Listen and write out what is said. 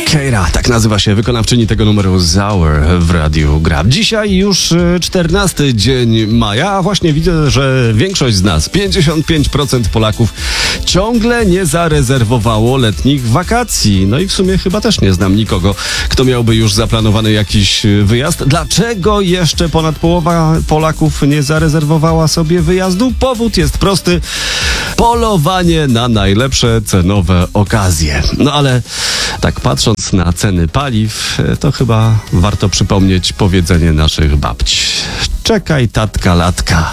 Keira, tak nazywa się wykonawczyni tego numeru Zaur w Radiu Gra. Dzisiaj już 14 dzień maja, a właśnie widzę, że większość z nas, 55% Polaków, ciągle nie zarezerwowało letnich wakacji. No i w sumie chyba też nie znam nikogo, kto miałby już zaplanowany jakiś wyjazd. Dlaczego jeszcze ponad połowa Polaków nie zarezerwowała sobie wyjazdu? Powód jest prosty. Polowanie na najlepsze cenowe okazje. No ale tak patrząc na ceny paliw, to chyba warto przypomnieć powiedzenie naszych babci. Czekaj, tatka, latka.